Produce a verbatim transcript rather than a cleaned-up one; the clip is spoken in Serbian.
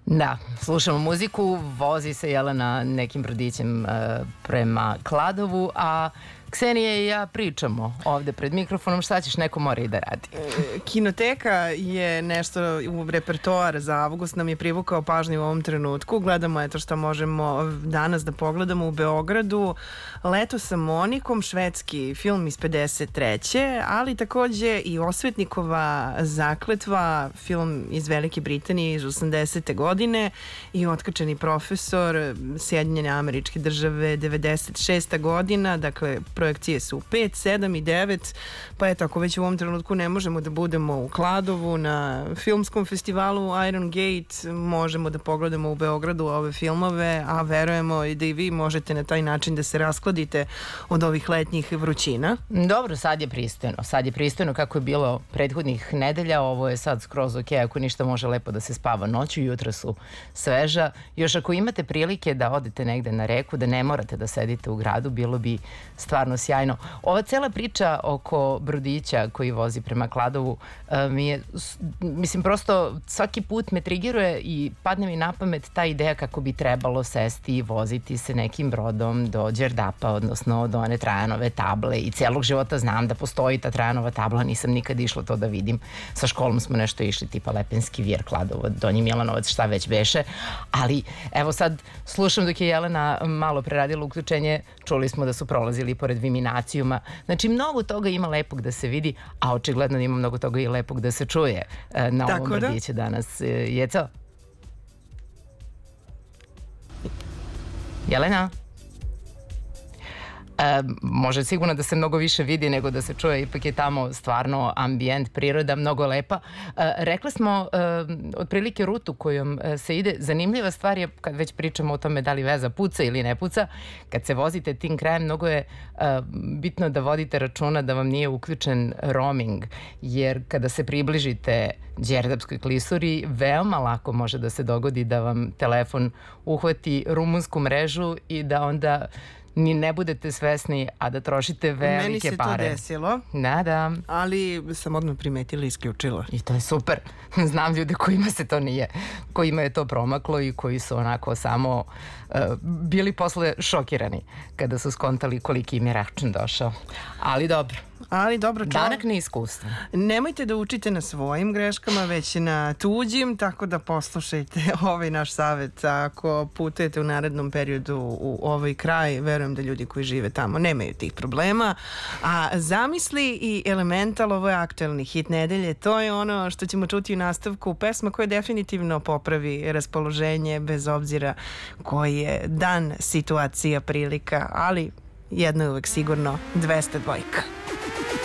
Da, slušamo muziku, vozi se Jelena nekim brodićem uh, prema Kladovu, a Ksenija i ja pričamo ovde pred mikrofonom, šta ćeš, neko mora i da radi. E, kinoteka je nešto u repertoar za avgust, nam je privukao pažnju u ovom trenutku. Gledamo eto šta možemo danas da pogledamo u Beogradu. Leto sa Monikom, švedski film iz pedeset treće ali takođe i Osvetnikova zakletva, film iz Velike Britanije iz osamdesete godine i Otkačeni profesor, Sjedinjene Američke Države, devedeset šesta godina, dakle projekcije su pet, sedam i devet, pa eto, ako već u ovom trenutku ne možemo da budemo u Kladovu na filmskom festivalu Iron Gate, možemo da pogledamo u Beogradu ove filmove, a verujemo i da i vi možete na taj način da se raskladite od ovih letnjih vrućina. Dobro, sad je pristojno. Sad je pristojno kako je bilo prethodnih nedelja, ovo je sad skroz ok, ako ništa može lepo da se spava noću, jutra su sveža. Još ako imate prilike da odete negde na reku, da ne morate da sedite u gradu, bilo bi stvarno sjajno. Ova cela priča oko brodića koji vozi prema Kladovu mi je, mislim, prosto svaki put me trigiruje i padne mi na pamet ta ideja kako bi trebalo sesti i voziti se nekim brodom do Đerdapa, odnosno do one Trajanove table, i celog života znam da postoji ta Trajanova tabla, nisam nikad išla to da vidim. Sa školom smo nešto išli, tipa Lepenski Vir, Kladovo, Donji Milanovac, šta već beše, ali evo sad slušam dok je Jelena malo preradila uključenje, čuli smo da su prolazili pored Viminacijuma. Znači, mnogo toga ima lepog da se vidi, a očigledno ima mnogo toga i lepog da se čuje na ovom brodiću danas. Jeco? Jelena? E, može sigurno da se mnogo više vidi nego da se čuje, ipak je tamo stvarno ambijent, priroda, mnogo lepa. E, rekla smo e, otprilike rutu kojom se ide. Zanimljiva stvar je, kad već pričamo o tome da li veza puca ili ne puca, kad se vozite tim krajem, mnogo je e, bitno da vodite računa da vam nije uključen roaming, jer kada se približite Đerdapskoj klisuri, veoma lako može da se dogodi da vam telefon uhvati rumunsku mrežu i da onda ni ne budete svesni, a da trošite velike pare. Meni se to desilo. Da, da. Ali sam odmah primetila i isključila. I to je super. Znam ljude kojima se to nije, kojima je to promaklo i koji su onako samo uh, bili posle šokirani kada su skontali koliki im je račun došao. Ali dobro. Ali dobro, čao. Danak na iskustvo. Nemojte da učite na svojim greškama, već na tuđim, tako da poslušajte ovaj naš savjet. Ako putujete u narednom periodu u ovaj kraj, verujem da ljudi koji žive tamo nemaju tih problema. A Zamisli i Elemental, ovo je aktuelni hit nedelje. To je ono što ćemo čuti u nastavku, pesma koja definitivno popravi raspoloženje bez obzira koji je dan, situacija, prilika, ali jedno je uvek sigurno, dvesta dvojka.